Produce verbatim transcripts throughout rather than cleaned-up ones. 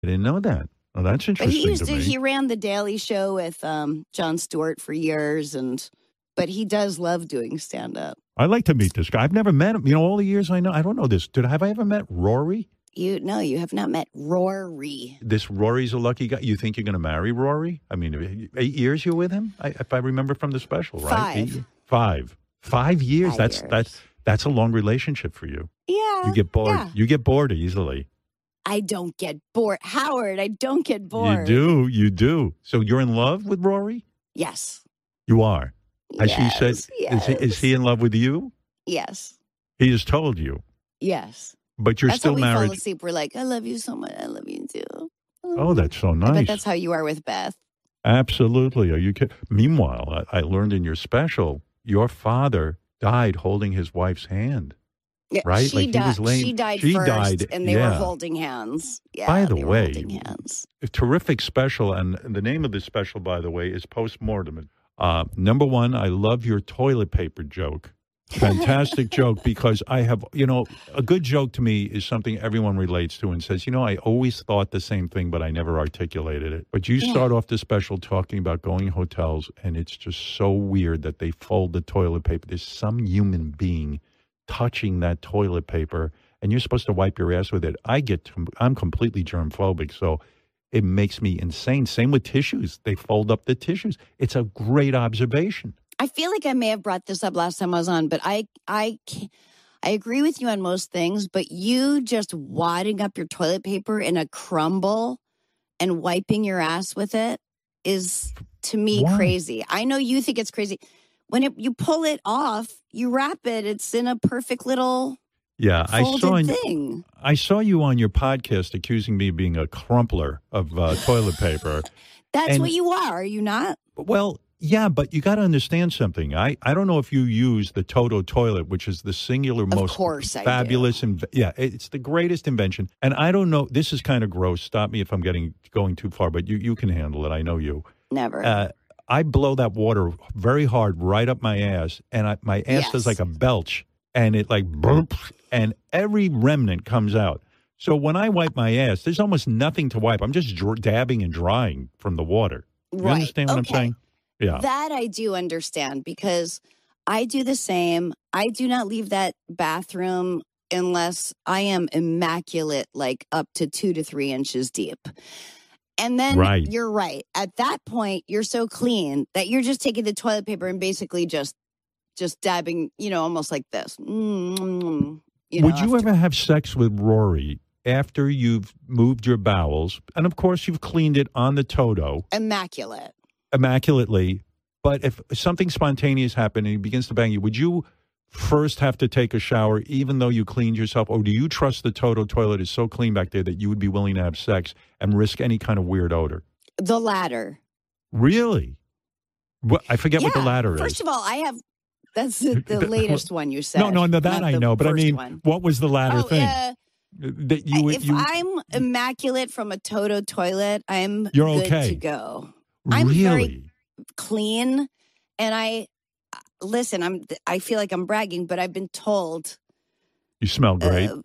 I didn't know that. Oh, that's But interesting he used to to, me. he ran the Daily Show with um, Jon Stewart for years, and but he does love doing stand-up. I'd like to meet this guy. I've never met him. You know, all the years I know, I don't know this. Did have I ever met Rory? You no, you have not met Rory. This Rory's a lucky guy. You think you're going to marry Rory? I mean, eight years you're with him, I, if I remember from the special, right? Five. Eight, five. Five years. Five that's years. that's that's a long relationship for you. Yeah. You get bored. Yeah. You get bored easily. I don't get bored. Howard, I don't get bored. You do. You do. So you're in love with Rory? Yes. You are. Has yes. she said? Yes. Is he, is he in love with you? Yes. He has told you. Yes. But you're that's still how we married. fall asleep. We're like, I love you so much. I love you too. Oh, that's so nice. I bet that's how you are with Beth. Absolutely. Are you kidding? Meanwhile, I, I learned in your special, your father died holding his wife's hand. Yeah, right? She Like he died. was laying- She died she first, died, and they yeah. were holding hands. Yeah, By the they were way, holding hands. A terrific special, and the name of this special, by the way, is Postmortem. Uh, number one, I love your toilet paper joke. Fantastic joke, because I have, you know, a good joke to me is something everyone relates to and says, you know, I always thought the same thing, but I never articulated it. But you Yeah. start off the special talking about going to hotels, and it's just so weird that they fold the toilet paper. There's some human being touching that toilet paper, and you're supposed to wipe your ass with it. I get, I'm completely germ phobic, so it makes me insane. Same with tissues. They fold up the tissues. It's a great observation. I feel like I may have brought this up last time I was on, but I, I, I agree with you on most things. But you just wadding up your toilet paper in a crumble and wiping your ass with it is, to me, Why? crazy. I know you think it's crazy. When it, you pull it off, you wrap it. It's in a perfect little Yeah, I folded saw thing. I saw you on your podcast accusing me of being a crumpler of uh, toilet paper. That's And- what you are, are you not? Well, yeah, but you got to understand something. I, I don't know if you use the Toto toilet, which is the singular most course I do. fabulous. Inv- yeah, it's the greatest invention. And I don't know. This is kind of gross. Stop me if I'm getting going too far, but you, you can handle it. I know you. Never. Uh, I blow that water very hard right up my ass, and I, my ass Yes. does like a belch, and it like burp, and every remnant comes out. So when I wipe my ass, there's almost nothing to wipe. I'm just dr- dabbing and drying from the water. You Right. understand what Okay. I'm saying? Yeah. That I do understand, because I do the same. I do not leave that bathroom unless I am immaculate, like up to two to three inches deep. And then Right. you're right. At that point, you're so clean that you're just taking the toilet paper and basically just just dabbing, you know, almost like this. Mm, you know, Would you after- ever have sex with Rory after you've moved your bowels? And of course, you've cleaned it on the Toto immaculate? immaculately. But if something spontaneous happened and he begins to bang you, would you first have to take a shower even though you cleaned yourself? Or do you trust the Toto toilet is so clean back there that you would be willing to have sex and risk any kind of weird odor? The latter. Really? What, I forget what the Yeah. latter First is. of all, I have that's the, the latest one you said. No, no, no, that not I the know. But I first mean, one. what was the latter Oh, thing? uh, that you would, if you, I'm immaculate from a Toto toilet, I'm You're good okay. to go. I'm very really? clean, and I listen. I'm. I feel like I'm bragging, but I've been told You smell great. uh,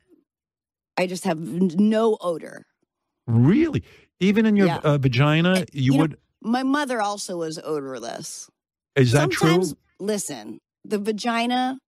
I just have n- no odor. Really? Even in your Yeah. uh, vagina, you, you know, would? My mother also was odorless. Is that Sometimes, true? listen, the vagina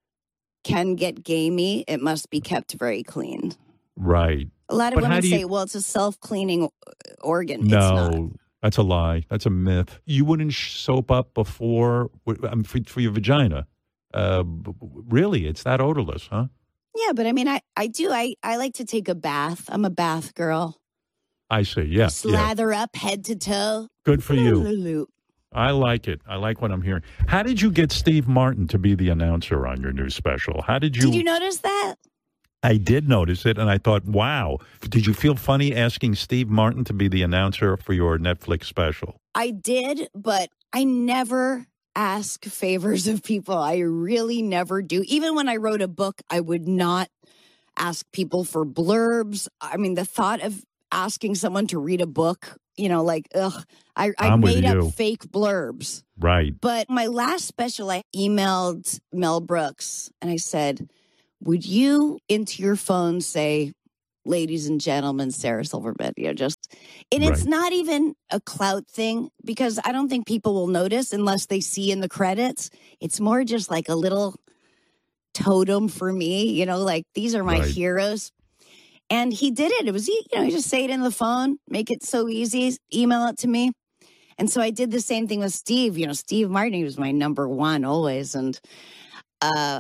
can get gamey. It must be kept very clean. Right. A lot of But how women do you- say, well, it's a self-cleaning organ. It's No, not. that's a lie. That's a myth. You wouldn't sh- soap up before w- I mean, for, for your vagina. Uh, b- b- really, it's that odorless, huh? Yeah, but I mean, I, I do. I, I like to take a bath. I'm a bath girl. I see. Yeah, yeah. Slather up head to toe. Good for you. I like it. I like what I'm hearing. How did you get Steve Martin to be the announcer on your new special? How did you? Did you notice that? I did notice it, and I thought, wow. Did you feel funny asking Steve Martin to be the announcer for your Netflix special? I did, but I never ask favors of people. I really never do. Even when I wrote a book, I would not ask people for blurbs. I mean, the thought of asking someone to read a book, you know, like, ugh, I, I I'm with made you. up fake blurbs. Right. But my last special, I emailed Mel Brooks and I said, would you into your phone say, ladies and gentlemen, Sarah Silverman. You know, just and Right. it's not even a clout thing because I don't think people will notice unless they see in the credits. It's more just like a little totem for me. You know, like these are my Right. heroes. And he did it. It was, you know, you just say it in the phone, make it so easy, email it to me. And so I did the same thing with Steve. You know, Steve Martin, he was my number one always. And uh,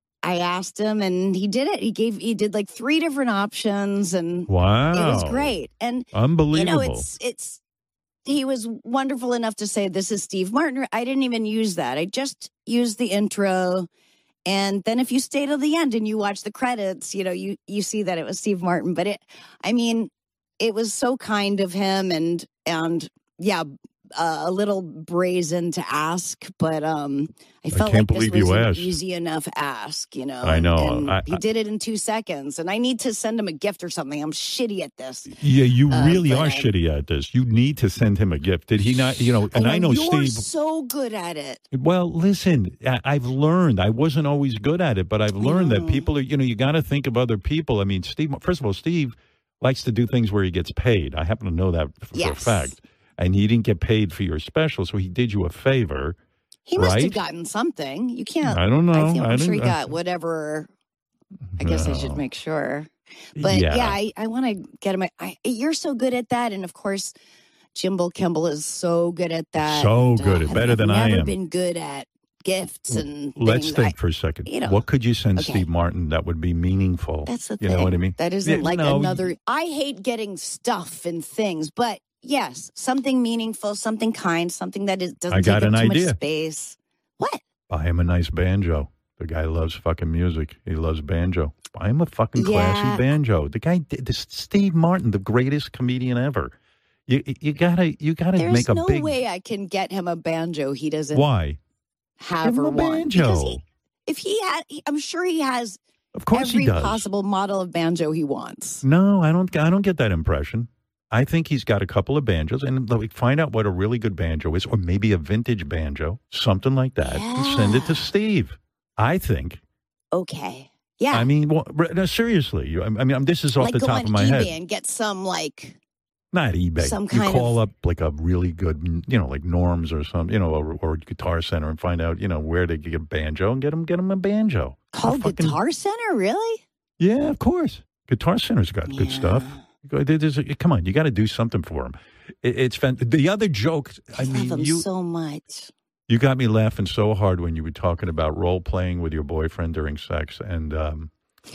I asked him and he did it. He gave, he did like three different options and Wow. it was great. And, Unbelievable. you know, it's, it's, he was wonderful enough to say, this is Steve Martin. I didn't even use that. I just used the intro. And then if you stay till the end and you watch the credits, you know, you, you see that it was Steve Martin. But it, I mean, it was so kind of him and, and yeah, uh, a little brazen to ask. But um, I felt can't like this believe was you an asked. easy enough ask, you know. I know. And I- he did it in two seconds. And I need to send him a gift or something. I'm shitty at this. Yeah, you Uh, really but are I- shitty at this. You need to send him a gift. Did he not? You know, and I know, you're Steve. so good at it. Well, listen, I, I've learned. I wasn't always good at it, but I've learned that know. people are, you know, you got to think of other people. I mean, Steve, first of all, Steve likes to do things where he gets paid. I happen to know that for a Yes. fact. And he didn't get paid for your special, so he did you a favor. He must Right? have gotten something. You can't. I don't know. I think, I I'm sure he didn't- got whatever. I guess I should No. make sure. But yeah, Yeah. I, I want to get him. I, you're so good at that. And of course, Jimbo Kimball is so good at that. So And, good, I've- better than I've I never am. been good at gifts and Let's things. think I- for a second. you know, What could you send okay. Steve Martin that would be meaningful? That's the You thing. know what I mean? That isn't Yeah, like no, another. I hate getting stuff and things, but yes, something meaningful, something kind, something that is, doesn't I got take up an too idea. much space. What? Buy him a nice banjo. The guy loves fucking music. He loves banjo. Buy him a fucking classy Yeah. banjo. The guy, did- this Steve Martin, the greatest comedian ever. You you gotta you gotta There's make a no big. way I can get him a banjo he doesn't Why? have Give him or a want. banjo. Because he, if he had, he- I'm sure he has Of course every he does. possible model of banjo he wants. No, I don't. I don't get that impression. I think he's got a couple of banjos, and like, find out what a really good banjo is, or maybe a vintage banjo, something like that, and send it to Yeah. Steve. I think. Okay. Yeah. I mean, well, no, seriously. you- I mean, I'm- this is off like the go top on of my eBay head. and get some like Not eBay. some you kind call of- up like a really good, you know, like Norms or some, you know, or, or Guitar Center and find out, you know, where they can get a banjo and get them, get them a banjo. called fucking- Guitar Center. Really? Yeah, of course. Guitar Center's got good stuff. Go- there's a- come on, you got to do something for them. It, it's fan- the other joke. I, I, love mean, him you so much. you got me laughing so hard when you were talking about role playing with your boyfriend during sex and. um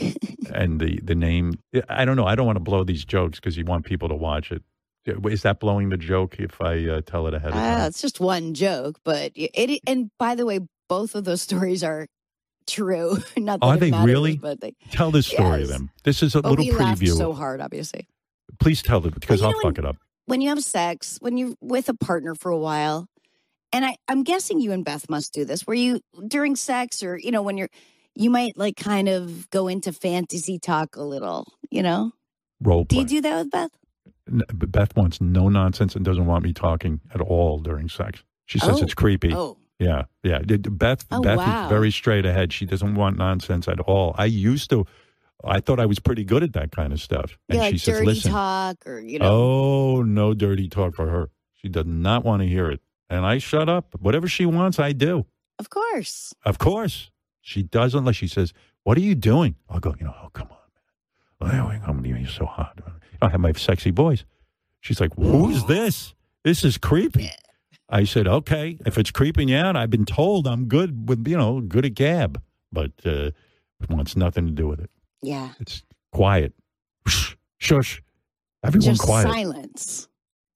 and the, the name, I don't know. I don't want to blow these jokes because you want people to watch it. Is that blowing the joke if I uh, tell it ahead of Uh, time? it's just one joke, but it, it. And by the way, both of those stories are true. Not that Are it they matters, really? But they. Tell this story Yes. then. This is a But little we laughed preview. so hard, obviously. Please tell it because Well, I'll you know, fuck it up. When you have sex, when you're with a partner for a while, and I, I'm guessing you and Beth must do this, where you during sex or you know when you're, you might like kind of go into fantasy talk a little. You know, Role do play. you do that with Beth? N- Beth wants no nonsense and doesn't want me talking at all during sex. She says Oh. it's creepy. Oh, Yeah, yeah. D- d- Beth, Oh, Beth wow. is very straight ahead. She doesn't want nonsense at all. I used to. I thought I was pretty good at that kind of stuff. And yeah, she like says, dirty "Listen, talk or you know. oh, no dirty talk for her. She does not want to hear it." And I shut up. Whatever she wants, I do. Of course. Of course, she doesn't. Unless she says, "What are you doing?" I'll go, "You know, oh come on, man. Oh, come on, you're so hot." I have my sexy voice. She's like, "Who's this? This is creepy." I said, "Okay, if it's creeping you out, I've been told I'm good with, you know, good at gab, but uh, it wants nothing to do with it. Yeah. It's quiet. Shh, shush. Everyone Just quiet. silence.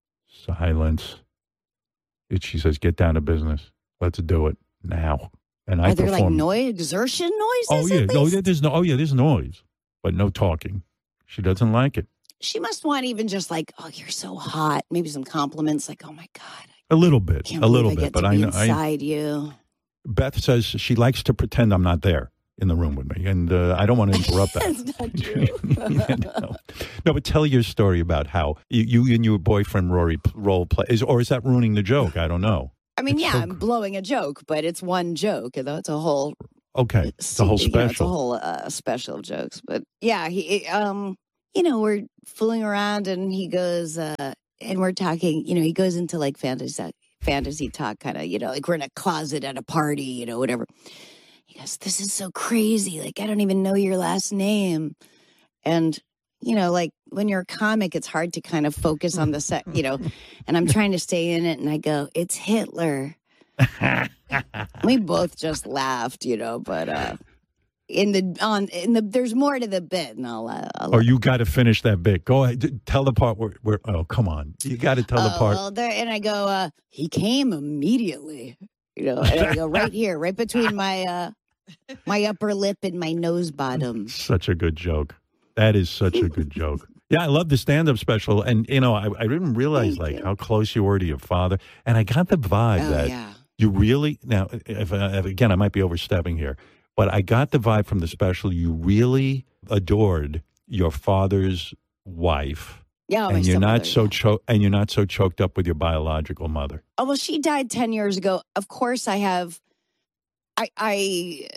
Silence." It, she says, "Get down to business. Let's do it now." And I Are there like perform. noise, exertion noises? Oh yeah, at no, least? there's no. Oh yeah, there's noise, but no talking. She doesn't like it. She must want even just like, oh, you're so hot. Maybe some compliments, like, oh my god, A little bit, can't a believe little I bit, get but to I be know. I, inside you. Beth says she likes to pretend I'm not there in the room with me, and uh, I don't want to interrupt that. That's not true. Yeah, no. no, but tell your story about how you, you and your boyfriend Rory p- role play, is, or is that ruining the joke? I don't know. I mean, It's yeah, so I'm blowing a joke, but it's one joke. You know, it's a whole, Okay, it's a whole you know, it's a special. whole uh, special of jokes. But yeah, he um you know, we're fooling around and he goes, uh, and we're talking, you know, he goes into like fantasy, fantasy talk kind of, you know, like we're in a closet at a party, you know, whatever. He goes, this is so crazy. Like, I don't even know your last name. And, you know, like when you're a comic, it's hard to kind of focus on the set, you know, and I'm trying to stay in it. And I go, it's Hitler. We both just laughed, you know, but uh, in the, on, in the, there's more to the bit. And I'll, uh, I'll Oh, you got to finish that bit. Go ahead. D- Tell the part where, where, oh, come on. You got to tell uh, the part. Well, there, and I go, uh, he came immediately, you know, and I go right here, right between my, uh, my upper lip and my nose bottom. Such a good joke. That is such a good joke. Yeah, I love the stand-up special. And, you know, I, I didn't realize, Thank like, you. how close you were to your father. And I got the vibe Oh, that yeah. you really, now, if, uh, if, again, I might be overstepping here, but I got the vibe from the special you really adored your father's wife. Yeah, my and you're not stepmother, so yeah. cho- and you're not so choked up with your biological mother. Oh, well, she died ten years ago. Of course, I have, I, I,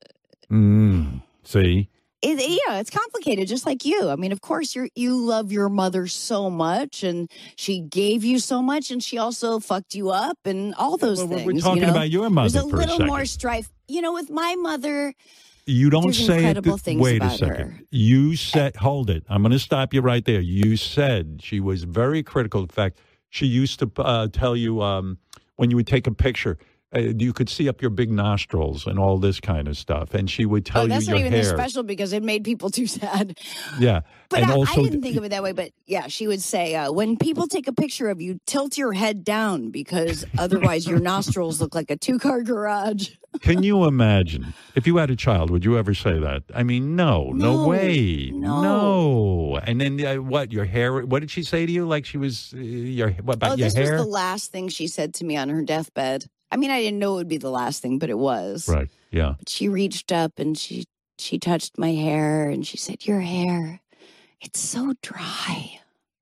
Mm, see? It, yeah, it's complicated, just like you. I mean, of course, you you love your mother so much, and she gave you so much, and she also fucked you up, and all those Well, things. we're talking you know? about your mother There's a for a little second. more strife. You know, with my mother, You don't There's say it. incredible th- things Wait a about second. her. You said, hold it. I'm going to stop you right there. You said she was very critical. In fact, she used to uh, tell you um, when you would take a picture, uh, you could see up your big nostrils and all this kind of stuff. And she would tell oh, you that's your not even hair. this special because it made people too sad. Yeah. But and I, also, I didn't think of it that way. But yeah, she would say, uh, when people take a picture of you, tilt your head down because otherwise your nostrils look like a two-car garage. Can you imagine if you had a child? Would you ever say that? I mean, no, no, No, way, no. no. And then uh, what? Your hair? What did she say to you? Like she was uh, your what about Oh, your this hair? was the last thing she said to me on her deathbed. I mean, I didn't know it would be the last thing, but it was. Right. Yeah. But she reached up and she she touched my hair and she said, "Your hair, it's so dry."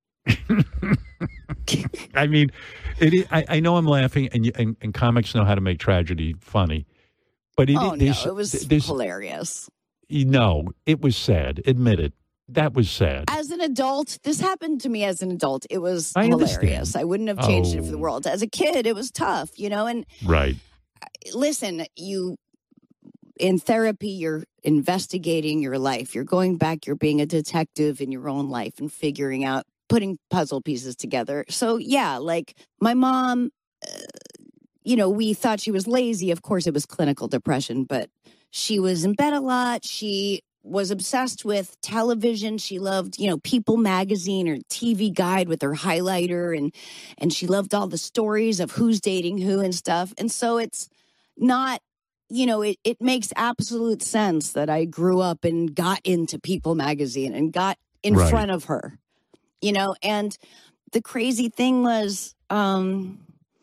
I mean, it. is- I, I know I'm laughing, and, you, and and comics know how to make tragedy funny, but it, Oh no, there's- it was there's- hilarious. no, it was sad. Admit it. That was sad. As an adult, this happened to me as an adult. It was I hilarious. understand. I wouldn't have changed it for the Oh. world. As a kid, it was tough, you know. And Right. listen, you in therapy, you're investigating your life. You're going back. You're being a detective in your own life and figuring out, putting puzzle pieces together. So yeah, like my mom, uh, you know, we thought she was lazy. Of course, it was clinical depression, but she was in bed a lot. She was obsessed with television. She loved, you know, People magazine or T V Guide with her highlighter, and and she loved all the stories of who's dating who and stuff. And so it's not, you know, it, it makes absolute sense that I grew up and got into People magazine and got in Right. front of her, you know. And the crazy thing was, um,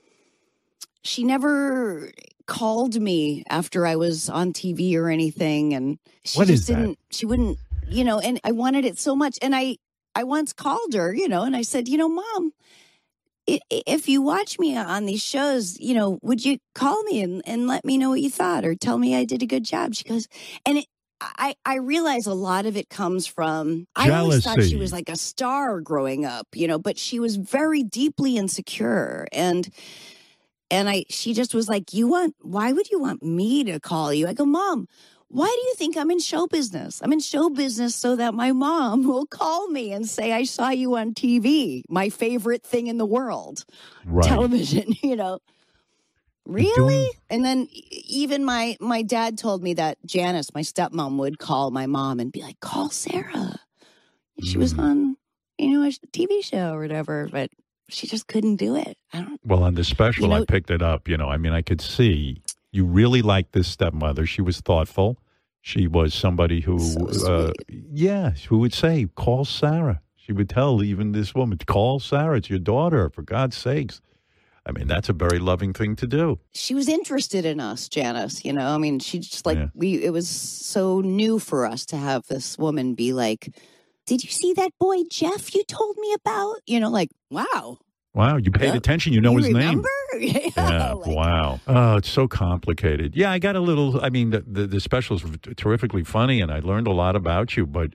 she never called me after I was on T V or anything. And she What just is that? didn't, she wouldn't, you know, and I wanted it so much. And I, I once called her, you know, and I said, you know, Mom, i- i- if you watch me on these shows, you know, would you call me and, and let me know what you thought or tell me I did a good job? She goes, and it, I, I realize a lot of it comes from, I always thought Jealousy. she was like a star growing up, you know, but she was very deeply insecure. And, and I, she just was like, you want, why would you want me to call you? I go, Mom, why do you think I'm in show business? I'm in show business so that my mom will call me and say, I saw you on T V, my favorite thing in the world, Right. television, you know. You're Really? doing- And then e- even my my dad told me that Janice, my stepmom, would call my mom and be like, call Sarah. She was Mm. on, you know, a T V show or whatever, but she just couldn't do it. I don't Well, on the special, You I know- picked it up. You know, I mean, I could see you really liked this stepmother. She was thoughtful. She was somebody who, So uh, yeah, who would say, call Sarah. She would tell even this woman, call Sarah. It's your daughter, for God's sakes. I mean, that's a very loving thing to do. she was interested in us, Janice, you know. I mean, she just like Yeah. we it was so new for us to have this woman be like, did you see that boy Jeff you told me about? You know, like, wow. Wow, you paid Yep. attention. You know you his remember? name. yeah. Yeah, like- wow. Oh, it's so complicated. Yeah, I got a little, I mean, the, the, the specials were terrifically funny, and I learned a lot about you, but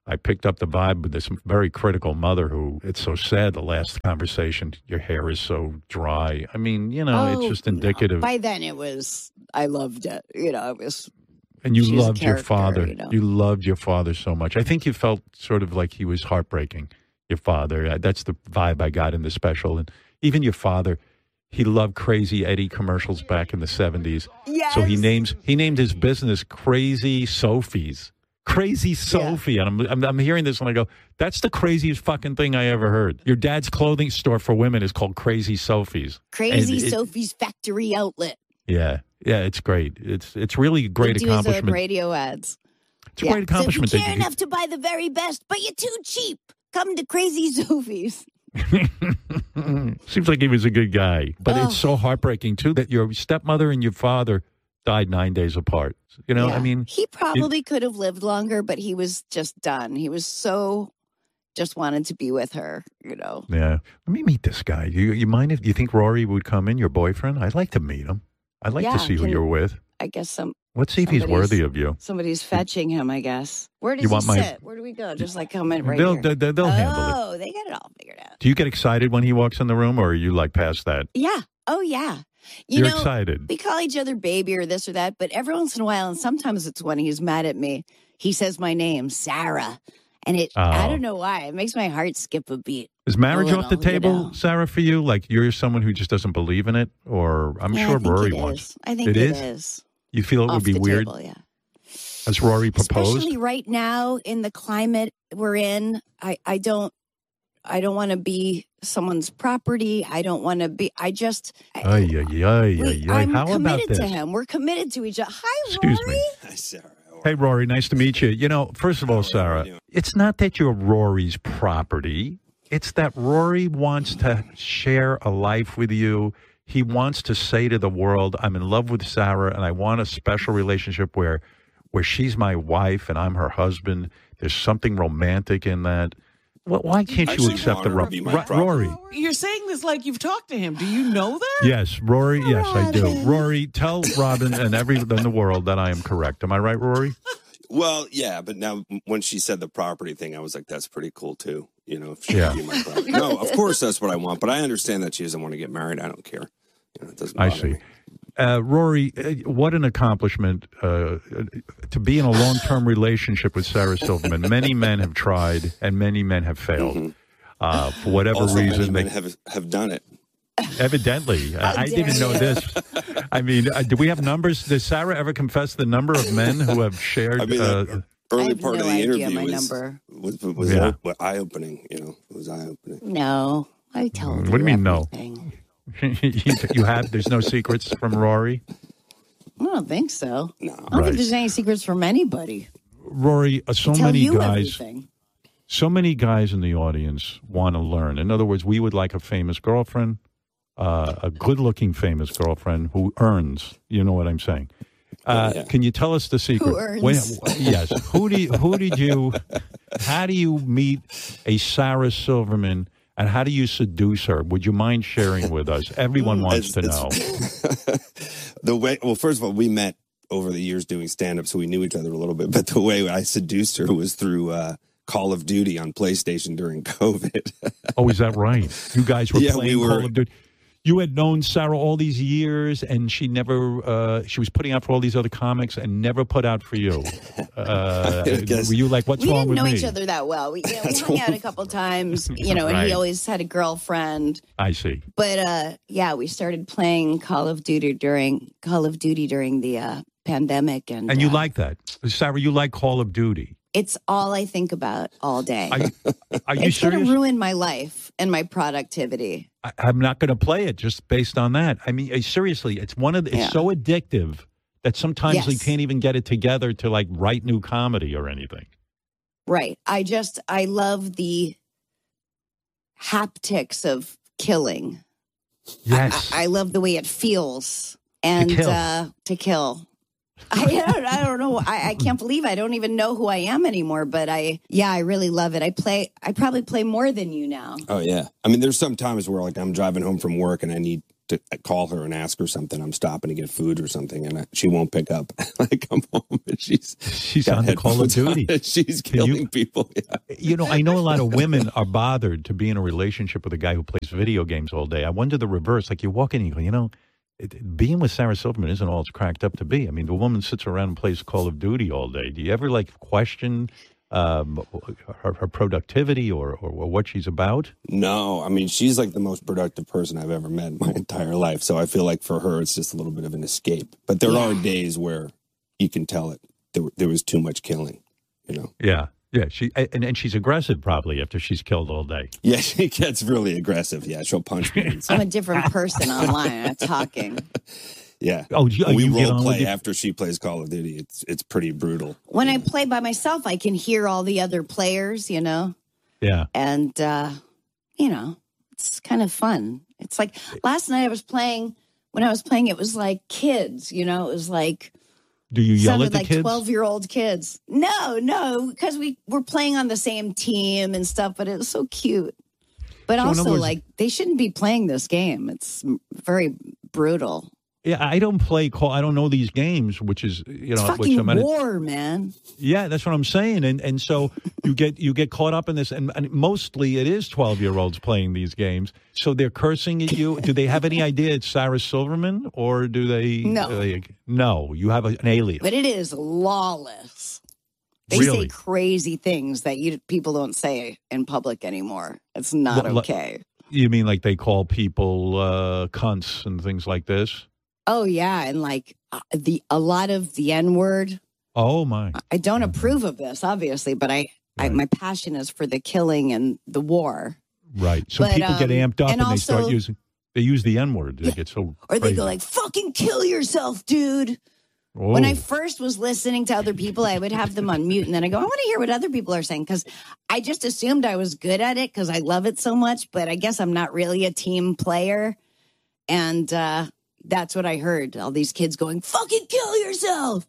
I picked up the vibe with this very critical mother who, it's so sad, the last conversation, your hair is so dry. I mean, you know, Oh, it's just no. indicative. By then it was, I loved it. You know, it was. And you She's a loved your character, father. you know. You loved your father so much. I think you felt sort of like he was heartbreaking, your father. Uh, That's the vibe I got in the special. And even your father, he loved Crazy Eddie commercials back in the seventies. Yes. So he names he named his business Crazy Sophie's. Crazy Sophie. And I'm, I'm I'm hearing this and I go, that's the craziest fucking thing I ever heard. Your dad's clothing store for women is called Crazy Sophie's. Crazy And it- Sophie's Factory Outlet. Yeah. Yeah, it's great. It's it's really a great He'd do his own accomplishment. radio ads. It's a great accomplishment. So if you that care you- enough to buy the very best, but you're too cheap, come to Crazy Sophie's. Seems like he was a good guy. But Oh. it's so heartbreaking, too, that your stepmother and your father died nine days apart. You know, Yeah. I mean, he probably could have lived longer, but he was just done. He was so just wanted to be with her, you know. yeah. Let me meet this guy. You you mind if you think Rory would come in, your boyfriend? I'd like to meet him. I'd like Yeah, to see who can- you're with. I guess some Let's see if he's somebody's- worthy of you. somebody's fetching him, I guess. Where does You he want my- sit? Where do we go? Just like come in right they'll, here. they- they'll handle it. Oh, they got it all figured out. Do you get excited when he walks in the room, or are you like past that? Yeah. Oh, yeah. You You're know, excited. we call each other baby or this or that, but every once in a while, and sometimes it's when he's mad at me, he says my name, Sarah. And it, I Oh. don't know why, it makes my heart skip a beat. Is marriage a off the little, you table, know. Sarah, for you? Like you're someone who just doesn't believe in it? Or I'm Yeah, sure I think Rory it wants. is. I think It it is? is. You feel it Off would be the weird? table, yeah. Has Rory proposed? Especially right now in the climate we're in, I, I don't I don't want to be someone's property. I don't want to be. I just. Ay, ay, ay, ay, we- ay. I'm How about committed this? to him. We're committed to each other. Hi, Excuse Rory. me. Hi, Sarah. How are Hey, Rory, nice to meet you. You know, first of all, How are you Sarah, doing? it's not that you're Rory's property. It's that Rory wants to share a life with you. He wants to say to the world, I'm in love with Sarah, and I want a special relationship where where she's my wife and I'm her husband. There's something romantic in that. Well, why can't you Actually, accept the want her Ro- to be my Ro- property. Rory? You're saying this like you've talked to him. Do you know that? Yes, Rory. Yes, I do. Robin. Rory, tell Robin and everyone in the world that I am correct. Am I right, Rory? Well, yeah, but now when she said the property thing, I was like, that's pretty cool too. You know, if she Yeah. could be my property. No, of course that's what I want, but I understand that she doesn't want to get married. I don't care. You know, it doesn't I bother see. me. Uh, Rory, uh, what an accomplishment uh, to be in a long-term relationship with Sarah Silverman. Many men have tried, and many men have failed. Mhm. Uh, for whatever Also, many reason, men they, have have done it. evidently. Uh, I dare didn't know you. this. I mean, uh, do we have numbers? Does Sarah ever confess the number of men who have shared? I mean, uh, the I early have part no of the idea interview my was number. was, was Yeah. eye opening. You know, it was eye opening. No, I told What you do you mean, no? everything. you, you have? There's no secrets from Rory? I don't think so. No, I don't Right. think there's any secrets from anybody. Rory, uh, so I tell many you guys. everything. So many guys in the audience want to learn. In other words, we would like a famous girlfriend, uh, a good-looking famous girlfriend who earns. You know what I'm saying? Uh, Yeah. Can you tell us the secret? Who earns? yes. Who do you, who did you? How do you meet a Sarah Silverman, and how do you seduce her? Would you mind sharing with us? Everyone wants to It's- know. it's- the way, well, first of all, we met over the years doing stand up, so we knew each other a little bit. But the way I seduced her was through uh, Call of Duty on PlayStation during COVID. Oh, is that right? You guys were Yeah, playing we Call were- of Duty. You had known Sarah all these years, and she never. Uh, she was putting out for all these other comics, and never put out for you. Uh, I guess- were you like, "What's We wrong didn't with know me?" each other that well. We, you know, we hung out a couple times, you know, and Right. he always had a girlfriend. I see. But uh, yeah, we started playing Call of Duty during Call of Duty during the uh, pandemic, and And you uh, like that, Sarah? You like Call of Duty? it's all I think about all day. Are, are you it's going serious? to ruin my life and my productivity. I, I'm not going to play it just based on that. I mean, uh, seriously, it's one of the, Yeah. it's so addictive that sometimes we Yes. can't even get it together to like write new comedy or anything. Right. I just I love the haptics of killing. Yes. I, I love the way it feels and kill. uh to kill. I don't, I don't know. I, I can't believe I don't even know who I am anymore. But I, yeah, I really love it. I play. I probably play more than you now. Oh yeah. I mean, there's some times where like I'm driving home from work and I need to call her and ask her something. I'm stopping to get food or something, and I, she won't pick up. I come home and she's she's on the Call of Duty. She's killing you, people. Yeah. You know, I know a lot of women are bothered to be in a relationship with a guy who plays video games all day. I wonder the reverse. Like you walk in and you go, you know, it, being with Sarah Silverman isn't all it's cracked up to be. I mean, the woman sits around and plays Call of Duty all day. Do you ever like question um, her, her productivity or, or, or what she's about? No, I mean, she's like the most productive person I've ever met in my entire life. So I feel like for her, it's just a little bit of an escape. But there yeah. are days where you can tell it. There, there was too much killing, you know? Yeah. Yeah. She and, and she's aggressive probably after she's killed all day. Yeah, she gets really aggressive. Yeah, she'll punch me. I'm a different person online. I'm talking. Yeah. Oh, you, we you role play after she plays Call of Duty. It's it's pretty brutal. When yeah. I play by myself, I can hear all the other players, you know? Yeah. And, uh, you know, it's kind of fun. It's like last night I was playing, when I was playing, it was like kids, you know? It was like. Do you yell at the like kids? twelve-year-old kids. No, no, because we were playing on the same team and stuff, but it was so cute. But so also, words, like, they shouldn't be playing this game. It's very brutal. Yeah, I don't play call. I don't know these games, which is you know, it's fucking which I'm war, man. Yeah, that's what I'm saying, and and so you get you get caught up in this, and, and mostly it is twelve year olds playing these games. So they're cursing at you. Do they have any idea it's Sarah Silverman, or do they? No, do they, no. You have a, an alias, but it is lawless. They really? say crazy things that you people don't say in public anymore. It's not well, okay. You mean like they call people uh, cunts and things like this? Oh, yeah. And like uh, the a lot of the N word. Oh, my. I don't approve of this, obviously, but I, right. I my passion is for the killing and the war. Right. So but, people um, get amped up and, and also, they start using, they use the N word. They yeah, get so Or crazy. they go like, fucking kill yourself, dude. Oh. When I first was listening to other people, I would have them on mute. And then I go, I want to hear what other people are saying. Because I just assumed I was good at it because I love it so much. But I guess I'm not really a team player. And, uh, that's what I heard. All these kids going, fucking kill yourself.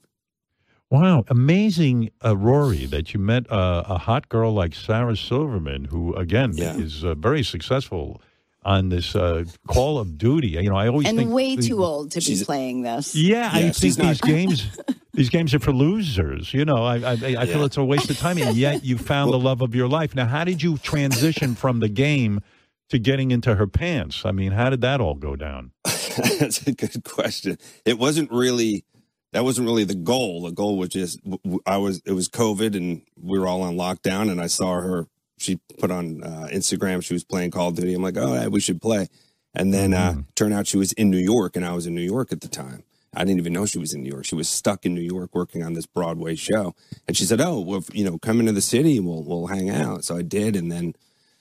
Wow. Amazing, uh, Rory, that you met uh, a hot girl like Sarah Silverman, who, again, yeah. is uh, very successful on this uh, Call of Duty. You know, I always and think... way the, too old to be playing this. Yeah, yeah I think not... these games... These games are for losers. You know, I I, I yeah. feel it's a waste of time, and yet you found well, the love of your life. Now, how did you transition from the game to getting into her pants? I mean, how did that all go down? That's a good question. It wasn't really, that wasn't really the goal. The goal was just, I was, it was COVID and we were all on lockdown and I saw her, she put on uh, Instagram, she was playing Call of Duty. I'm like, oh, yeah, we should play. And then mm-hmm. uh, turned out she was in New York and I was in New York at the time. I didn't even know she was in New York. She was stuck in New York working on this Broadway show. And she said, oh, well, you know, come into the city, we'll, we'll hang out. So I did. And then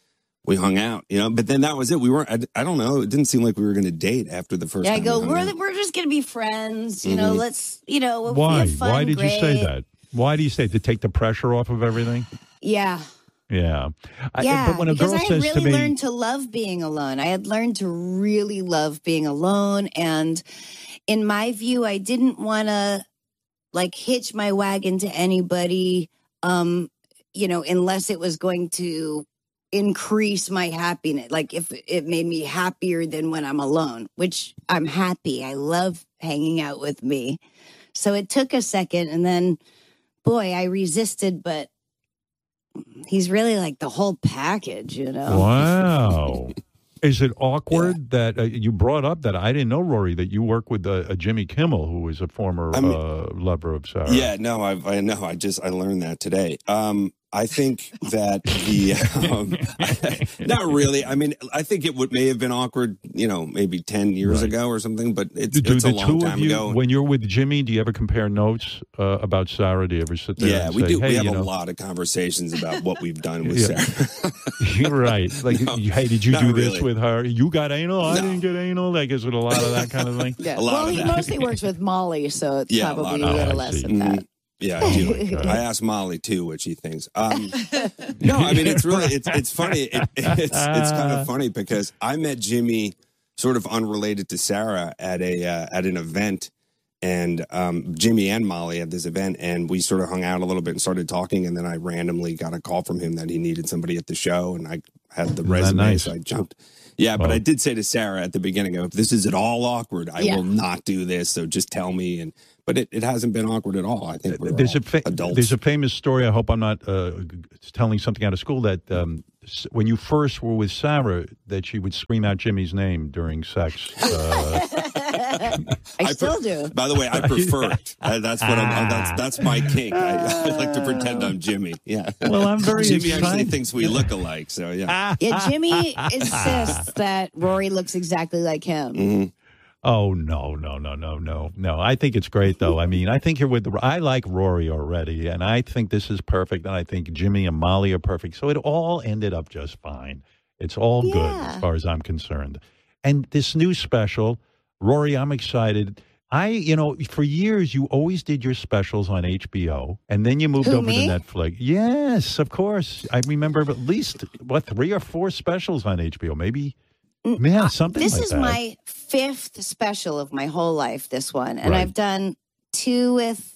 we hung out, you know, but then that was it. We weren't, I, I don't know. It didn't seem like we were going to date after the first yeah, time. I go, we we're, the, we're just going to be friends. You mm-hmm. know, let's, you know, we'll Why? fun, Why did great. you say that? Why do you say to take the pressure off of everything? Yeah. Yeah. I, yeah. But when a because girl I says really to me, learned to love being alone. I had learned to really love being alone. And in my view, I didn't want to like hitch my wagon to anybody, um, you know, unless it was going to increase my happiness. Like if it made me happier than when I'm alone, which I'm happy. I love hanging out with me. So it took a second and then, boy, I resisted, but he's really like the whole package, you know? Wow. Is it awkward yeah. that uh, you brought up that I didn't know, Rory, that you work with uh, uh, Jimmy Kimmel, who is a former I mean, uh, lover of Sarah? Yeah, no, I, I know. I just, I learned that today. Um, I think that the, um, not really. I mean, I think it would may have been awkward, you know, maybe ten years right. ago or something, but it's, do, it's do a long time you, ago. When you're with Jimmy, do you ever compare notes uh, about Sarah? Do you ever sit there yeah, and we say, do. hey, we have you a know, lot of conversations about what we've done with yeah. Sarah. You're right. Like, no, hey, did you do this really. with her? You got anal? I no. didn't get anal. Like, is it a lot of that kind of thing? Yeah. Well, he mostly works with Molly, so it's yeah, probably a, a little oh, less see. of that. Mm-hmm. Yeah, I do. I asked Molly too what she thinks. Um, no, I mean it's really it's it's funny. It, it's it's kind of funny because I met Jimmy sort of unrelated to Sarah at a uh, at an event, and um, Jimmy and Molly at this event, and we sort of hung out a little bit and started talking, and then I randomly got a call from him that he needed somebody at the show, and I had the resume, nice? so I jumped Yeah, but Oh. I did say to Sarah at the beginning, if this is at all awkward, I Yeah. will not do this. So just tell me. And but it, it hasn't been awkward at all. I think we're There's all a fa- adults. there's a famous story. I hope I'm not uh, telling something out of school that um, s- when you first were with Sarah, that she would scream out Jimmy's name during sex. Uh, I I still pre- do. By the way, I prefer it. Uh, That's what I'm. That's that's my kink. I, I like to pretend I'm Jimmy. Yeah. well, I'm very Jimmy actually excited. thinks we look alike. So yeah. Yeah, Jimmy insists that Rory looks exactly like him. Mhm. Oh no, no, no, no, no, no! I think it's great, though. I mean, I think you're with. The, I like Rory already, and I think this is perfect. And I think Jimmy and Molly are perfect. So it all ended up just fine. It's all good Yeah. as far as I'm concerned. And this new special, Rory, I'm excited. I, you know, for years you always did your specials on H B O, and then you moved Who, over me? to Netflix. Yes, of course. I remember at least what three or four specials on H B O, maybe. Yeah, something This like is that. my fifth special of my whole life, this one. And Right. I've done two with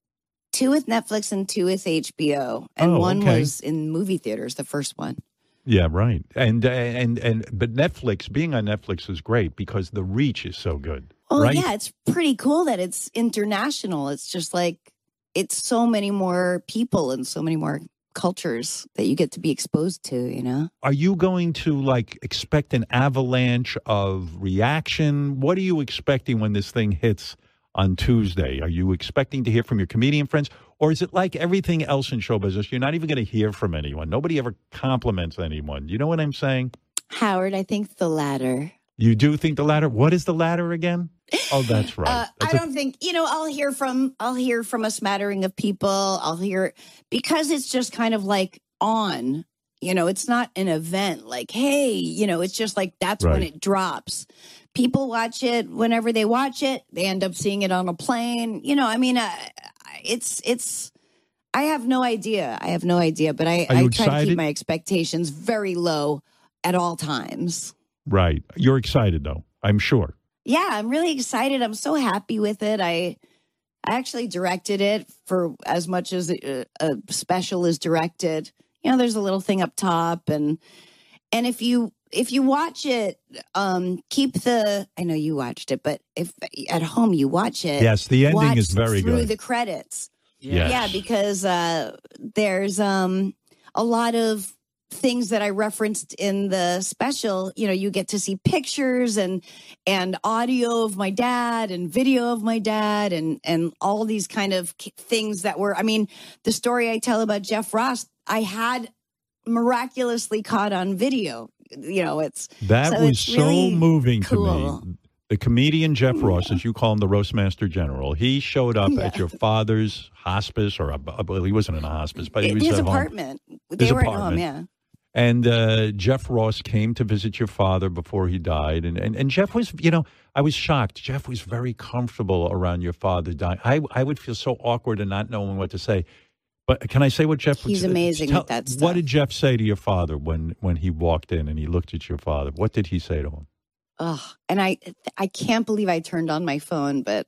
two with Netflix and two with H B O. And Oh, one okay. was in movie theaters, the first one. Yeah, right. And uh, and and but Netflix, being on Netflix is great because the reach is so good. Oh right? yeah, it's pretty cool that it's international. It's just like it's so many more people and so many more cultures that you get to be exposed to, you know? Are you going to like expect an avalanche of reaction? What are you expecting when this thing hits on Tuesday? Are you expecting to hear from your comedian friends? Or is it like everything else in show business? You're not even going to hear from anyone. Nobody ever compliments anyone. You know what I'm saying? Howard, I think the latter. You do think the latter? What is the latter again? Oh, that's right. Uh, That's I a- don't think you know. I'll hear from I'll hear from a smattering of people. I'll hear because it's just kind of like on. You know, it's not an event like, hey, you know, it's just like that's when Right. it drops. People watch it whenever they watch it. They end up seeing it on a plane. You know, I mean, uh, it's it's. I have no idea. I have no idea, but I, Are you I try to excited? keep my expectations very low at all times. right. You're excited, though, I'm sure. Yeah, I'm really excited. I'm so happy with it. I I actually directed it for as much as a, a special is directed. You know, there's a little thing up top, and and if you if you watch it, um, keep the. I know you watched it, but if at home you watch it, Yes, the ending watch is very through good. the credits. Yes. Yeah, because uh, there's um, a lot of things that I referenced in the special. You know, you get to see pictures and and audio of my dad and video of my dad and and all these kind of k- things that were. I mean, the story I tell about Jeff Ross, I had miraculously caught on video. You know, it's That so was it's so really moving cool. to me. The comedian Jeff Ross, as you call him, the Roastmaster General, he showed up at Yeah. your father's hospice, or a, well, he wasn't in a hospice, but he was his at home. apartment. They His were at home, apartment. yeah. And uh, Jeff Ross came to visit your father before he died. And, and, and Jeff was, you know, I was shocked. Jeff was very comfortable around your father dying. I, I would feel so awkward and not knowing what to say. But can I say what Jeff He's would amazing tell, with that What stuff. did Jeff say to your father when, when he walked in and he looked at your father? What did he say to him? Oh, and I I can't believe I turned on my phone, but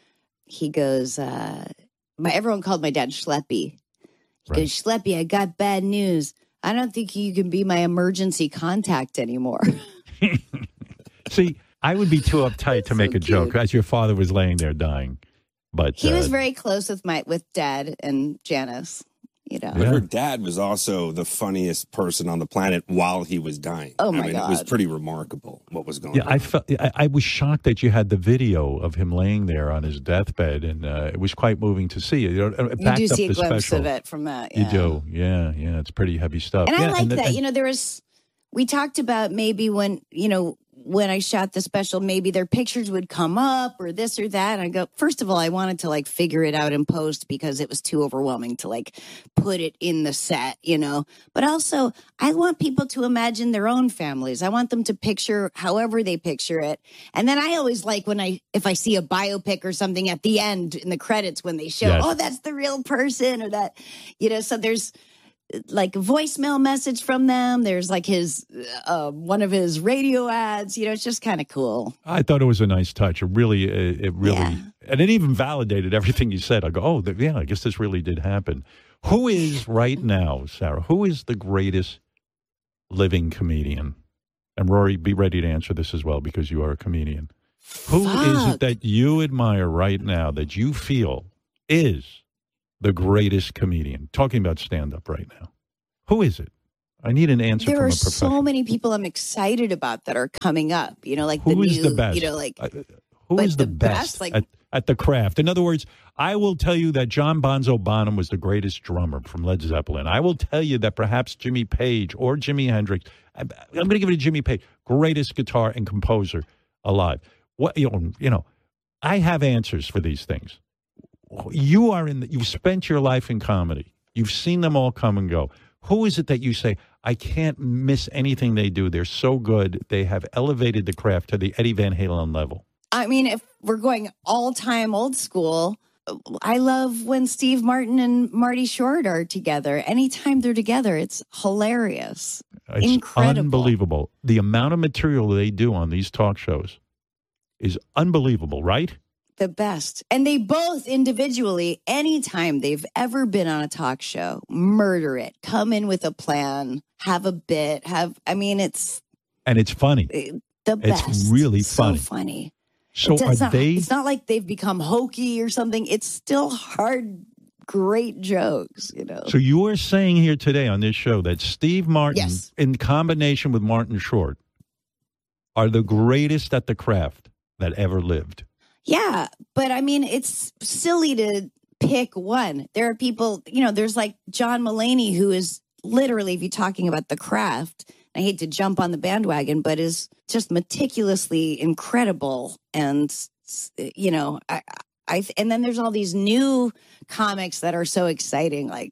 he goes, uh, my everyone called my dad Schleppy. He Right. goes, Schleppy, I got bad news. I don't think you can be my emergency contact anymore. See, I would be too uptight to So make a joke cute. as your father was laying there dying. But He was uh, very close with my with dad and Janice, you know. But Yeah. her dad was also the funniest person on the planet while he was dying. Oh, I my mean, it was God. pretty remarkable what was going yeah, on. I felt I, I was shocked that you had the video of him laying there on his deathbed, and uh, it was quite moving to see. You know, it You backed do up see a the glimpse special. of it from that. You yeah. do, yeah, yeah. It's pretty heavy stuff. And yeah, I like the- that. and- You know, there was, we talked about maybe when, you know, when I shot the special, maybe their pictures would come up or this or that. And I go, first of all, I wanted to like figure it out in post because it was too overwhelming to like put it in the set, you know. But also, I want people to imagine their own families. I want them to picture however they picture it. And then I always like when I, if I see a biopic or something at the end in the credits when they show, Yes. oh, that's the real person or that, you know, so there's, like a voicemail message from them. There's like his, uh, one of his radio ads. You know, it's just kind of cool. I thought it was a nice touch. It really, it, it really, Yeah. and it even validated everything you said. I go, oh, th- yeah, I guess this really did happen. Who is right now, Sarah? Who is the greatest living comedian? And Rory, be ready to answer this as well because you are a comedian. Who Fuck. is it that you admire right now that you feel is the greatest comedian? Talking about stand-up right now. Who is it? I need an answer There from are a professional. so many people I'm excited about that are coming up. You know, like Who the is new, the best? you know, like Uh, who but is the, the best, best, like- at, at the craft? In other words, I will tell you that John Bonzo Bonham was the greatest drummer from Led Zeppelin. I will tell you that perhaps Jimmy Page or Jimi Hendrix, I'm, I'm going to give it to Jimmy Page, greatest guitar and composer alive. What you know, you know, I have answers for these things. You are in. The, you've spent your life in comedy. You've seen them all come and go. Who is it that you say, I can't miss anything they do? They're so good. They have elevated the craft to the Eddie Van Halen level. I mean, if we're going all time old school, I love when Steve Martin and Marty Short are together. Anytime they're together, it's hilarious. It's Incredible. unbelievable. The amount of material they do on these talk shows is unbelievable, right? The best. And they both individually, anytime they've ever been on a talk show, murder it, come in with a plan, have a bit, have, I mean, it's And it's funny. the best. It's really so funny. funny. So It's, are it's not, they? it's not like they've become hokey or something. It's still hard, great jokes, you know. So you are saying here today on this show that Steve Martin, Yes. in combination with Martin Short, are the greatest at the craft that ever lived. Yeah, but I mean, it's silly to pick one. There are people, you know, there's like John Mulaney, who is literally, if you're talking about the craft, I hate to jump on the bandwagon, but is just meticulously incredible. And, you know, I, I, and then there's all these new comics that are so exciting. Like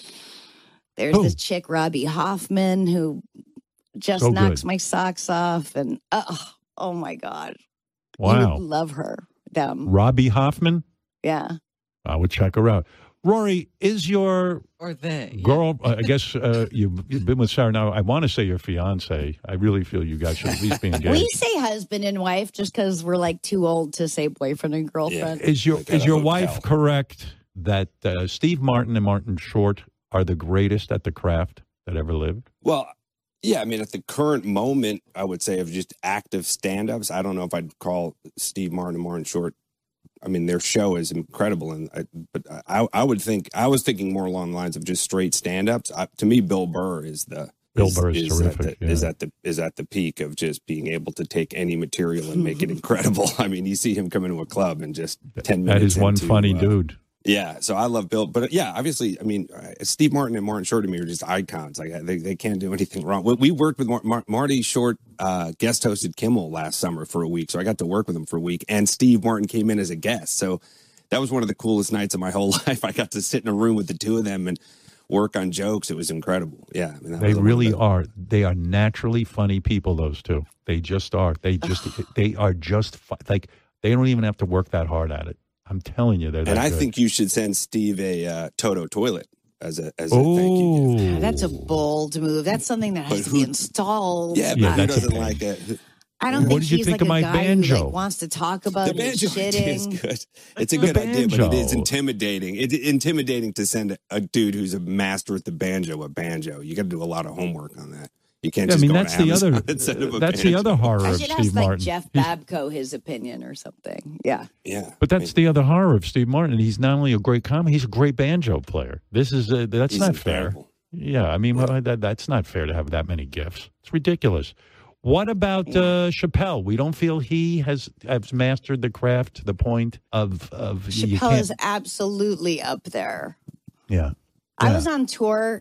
there's Who? this chick, Robbie Hoffman, who just So knocks good. my socks off. And, oh, oh my God. You Wow. would love her, them. Robbie Hoffman? Yeah. I would check her out. Rory, is your Or they. yeah. girl, uh, I guess uh, you've, you've been with Sarah now. I want to say your fiance. I really feel you guys should at least be engaged. We say husband and wife just because we're like too old to say boyfriend and girlfriend. Is your Like at is a your hotel. wife correct that uh, Steve Martin and Martin Short are the greatest at the craft that ever lived? Well, yeah, I mean, at the current moment, I would say of just active stand-ups, I don't know if I'd call Steve Martin and Martin Short. I mean, their show is incredible, and I, but I, I would think I was thinking more along the lines of just straight stand-ups. I, to me, Bill Burr is the Bill Burr is is terrific, At the, yeah. Is at the is at the peak of just being able to take any material and make it incredible. I mean, you see him come into a club and just ten minutes. That is one into, funny uh, dude. Yeah, so I love Bill, but yeah, obviously, I mean, uh, Steve Martin and Martin Short to me are just icons. Like they, they can't do anything wrong. We, we worked with Mar- Mar- Marty Short, uh, guest hosted Kimmel last summer for a week, so I got to work with him for a week. And Steve Martin came in as a guest, so that was one of the coolest nights of my whole life. I got to sit in a room with the two of them and work on jokes. It was incredible. Yeah, I mean, that They was a really little bit- are. They are naturally funny people. Those two. They just are. They just. they are just fu- like they don't even have to work that hard at it. I'm telling you, they're that And I good. think you should send Steve a uh, Toto toilet as a as a thank you gift. Oh, That's a bold move. That's something that has But to who- be installed. Yeah, but Yeah, who that's a doesn't pain. like a I don't What think did you he's think like of a my guy banjo? who like wants to talk about The it banjo idea is shitting. good. It's a The good idea, but it is banjo. intimidating. It's intimidating to send a, a dude who's a master at the banjo a banjo. You got to do a lot of homework on that. You can't Yeah, I just mean, go that's on the Amazon other. and send him a That's the banjo. other horror I of should Steve ask like Martin. Jeff He's- Babco his opinion or something. Yeah. Yeah, But that's the other horror of Steve Martin. He's not only a great comic, he's a great banjo player. This is uh, that's He's not fair. incredible. Yeah, I mean Yeah. that, that's not fair to have that many gifts. It's ridiculous. What about uh, Chappelle? We don't feel he has has mastered the craft to the point of of you Chappelle can't. is absolutely up there. Yeah, I Yeah. was on tour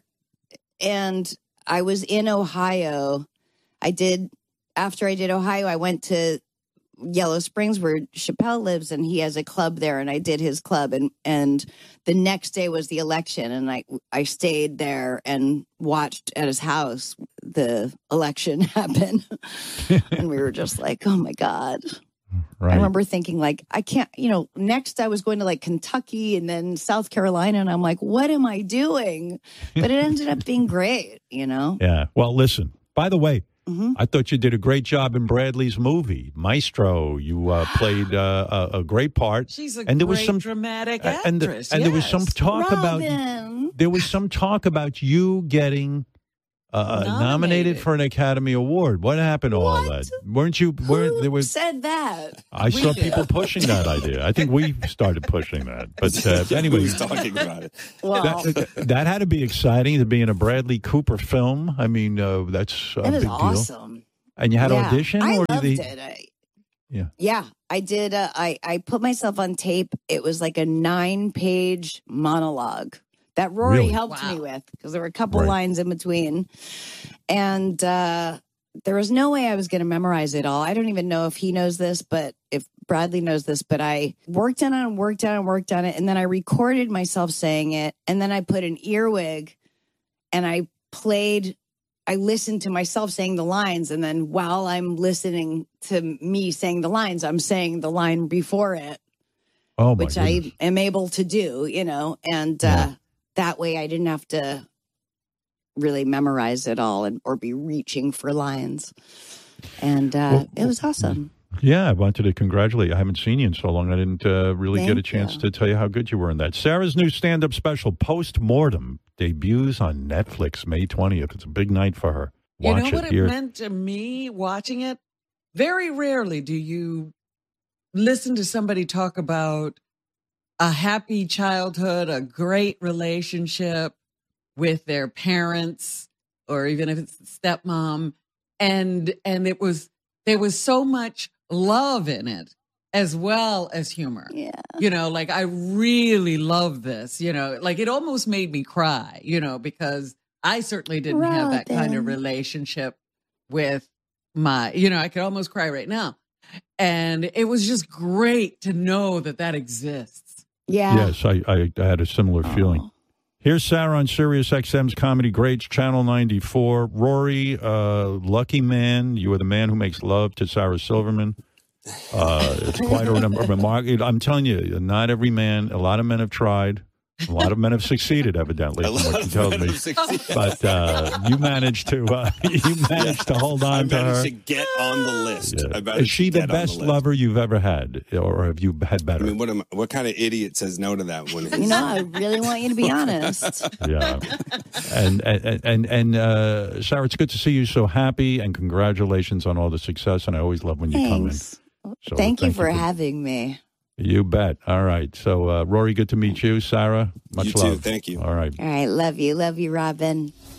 and I was in Ohio. I did, after I did Ohio, I went to Yellow Springs where Chappelle lives and he has a club there and I did his club and, and the next day was the election and I, I stayed there and watched at his house the election happen. And we were just like, oh my God. right. I remember thinking like, I can't, you know, next I was going to like Kentucky and then South Carolina. And I'm like, what am I doing? But it ended up being great, you know? Yeah. Well, listen. By the way, Mhm. I thought you did a great job in Bradley's movie, Maestro. You uh, played uh, a, a great part. She's a And there great was some- dramatic Uh, and actress. and there was some yes. talk about Robin. there was some talk about you getting Uh, nominated. Nominated. for an Academy Award. What happened to all that? Weren't you? Weren't Who there was? said that? I saw people pushing that idea. I think we started pushing that. But uh, anyway, Who's talking about it? Well, that, that had to be exciting to be in a Bradley Cooper film. I mean, uh, that's a it was big awesome. deal. And you had Yeah, audition, I or loved they? it. I, Yeah. Yeah, I did. Uh, I I put myself on tape. It was like a nine-page monologue that Rory Really? helped Wow. me with because there were a couple Right. lines in between, and uh, there was no way I was going to memorize it all. I don't even know if he knows this, but if Bradley knows this, but I worked on it and worked on it and worked on it, and then I recorded myself saying it, and then I put an earwig, and I played. I listened to myself saying the lines, and then while I'm listening to me saying the lines, I'm saying the line before it, Oh my which goodness. I am able to do, you know, and Yeah. uh, that way I didn't have to really memorize it all and or be reaching for lines. And uh, Well, it was awesome. Yeah, I wanted to congratulate you. I haven't seen you in so long. I didn't uh, really get a Thank chance you. to tell you how good you were in that. Sarah's new stand-up special, Post Mortem, debuts on Netflix May twentieth. It's a big night for her. Watch you know what it it here. meant to me watching it? Very rarely do you listen to somebody talk about a happy childhood, a great relationship with their parents, or even if it's stepmom. And and it was there was so much love in it as well as humor. Yeah. You know, like I really love this, you know, like it almost made me cry, you know, because I certainly didn't have that kind of Robin. relationship with my, you know, I could almost cry right now. And it was just great to know that that exists. Yeah. Yes, I, I, I had a similar feeling. Oh. Here's Sarah on Sirius X M's Comedy Greats, Channel ninety-four. Rory, uh, lucky man. You are the man who makes love to Sarah Silverman. Uh, it's quite a remark. I'm telling you, not every man, a lot of men have tried. A lot of men have succeeded, evidently, A from lot what you of told men me. have succeeded. But uh, you managed to uh, you managed to hold I on to managed her. to get on the list. Yeah. I managed Is she to the get on best list. lover you've ever had, or have you had I better? mean, what am what kind of idiot says no to that one? You know, I really want you to be honest. Yeah, and and and, and uh, Sarah, it's good to see you so happy, and congratulations on all the success. And I always love when you come in. Thanks. So Thank you for having me. You bet. All right. So, uh, Rory, good to meet you. Sarah, much You too. love. Thank you. All right. All right. Love you. Love you, Robin.